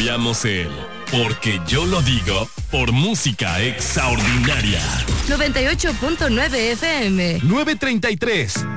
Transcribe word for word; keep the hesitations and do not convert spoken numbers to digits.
cambiamos el porque yo lo digo por música extraordinaria. noventa y ocho punto nueve F M. nueve treinta y tres.